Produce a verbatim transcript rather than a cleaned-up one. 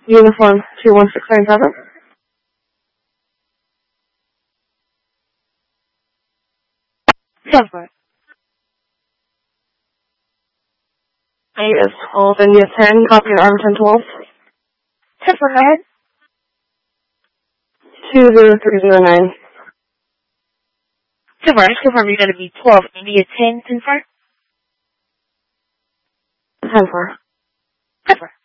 Uniform two one six nine seven. Silver. A is twelve and U ten, copy of Arlington twelve. Silver, go ahead. two zero three zero nine. Silver, just confirm you're going to be twelve, India ten, ten four? ten four. Silver.